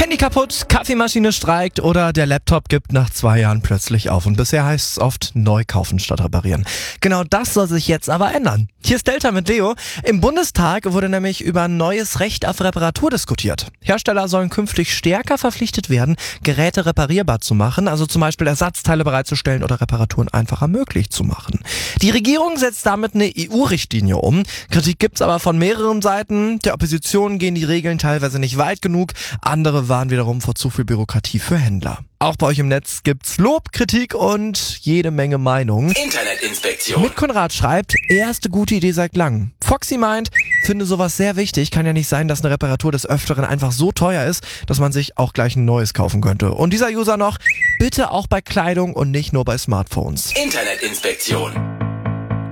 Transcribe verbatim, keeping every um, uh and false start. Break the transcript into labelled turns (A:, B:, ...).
A: Handy kaputt, Kaffeemaschine streikt oder der Laptop gibt nach zwei Jahren plötzlich auf. Und bisher heißt es oft neu kaufen statt reparieren. Genau das soll sich jetzt aber ändern. Hier ist Delta mit Leo. Im Bundestag wurde nämlich über neues Recht auf Reparatur diskutiert. Hersteller sollen künftig stärker verpflichtet werden, Geräte reparierbar zu machen, also zum Beispiel Ersatzteile bereitzustellen oder Reparaturen einfacher möglich zu machen. Die Regierung setzt damit eine E U-Richtlinie um. Kritik gibt's aber von mehreren Seiten. Der Opposition gehen die Regeln teilweise nicht weit genug. Andere warnen wiederum vor zu viel Bürokratie für Händler. Auch bei euch im Netz gibt's Lob, Kritik und jede Menge Meinungen.
B: Internetinspektion.
A: Mit Konrad schreibt, erste gute Idee seit langem. Foxy meint, finde sowas sehr wichtig. Kann ja nicht sein, dass eine Reparatur des Öfteren einfach so teuer ist, dass man sich auch gleich ein neues kaufen könnte. Und dieser User noch, bitte auch bei Kleidung und nicht nur bei Smartphones.
B: Internetinspektion.